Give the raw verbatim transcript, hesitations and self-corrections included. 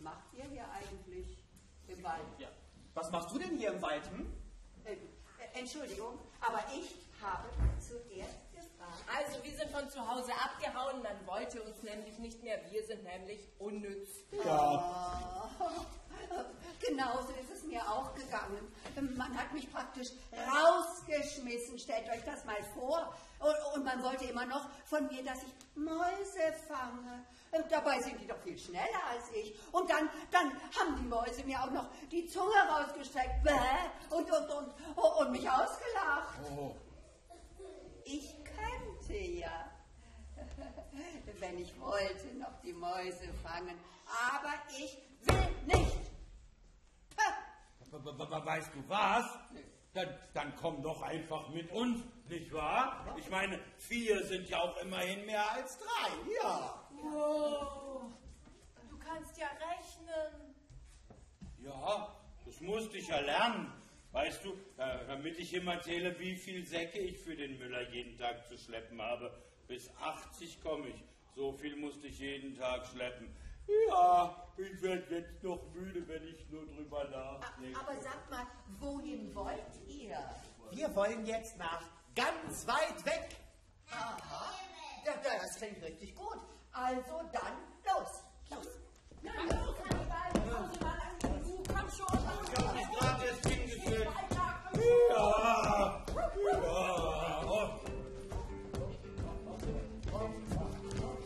macht ihr hier eigentlich im Wald? Ja. Was machst du denn hier im Wald, hm? Äh, äh, Entschuldigung, aber ich habe zuerst gefragt. Also, wir sind von zu Hause abgehauen, man wollte uns nämlich nicht mehr, wir sind nämlich unnütz. Ja. Oh, genauso ist es mir auch gegangen. Man hat mich praktisch rausgeschmissen, stellt euch das mal vor. Und, und man wollte immer noch von mir, dass ich Mäuse fange. Dabei sind die doch viel schneller als ich. Und dann, dann haben die Mäuse mir auch noch die Zunge rausgestreckt. Bäh, und, und, und, und mich ausgelacht. Oh. Ich könnte ja, wenn ich wollte, noch die Mäuse fangen. Aber ich will nicht. Weißt du was? Dann, dann komm doch einfach mit uns, nicht wahr? Ich meine, vier sind ja auch immerhin mehr als drei, ja. Oh, du kannst ja rechnen. Ja, das musste ich ja lernen. Weißt du, damit ich immer zähle, wie viel Säcke ich für den Müller jeden Tag zu schleppen habe. Bis achtzig komme ich. So viel musste ich jeden Tag schleppen. Ja, ich werde jetzt noch müde, wenn ich nur drüber nachdenke. Aber sag mal, wohin wollt ihr? Wir wollen jetzt nach ganz weit weg. Aha, ja, das klingt richtig gut. Also dann los.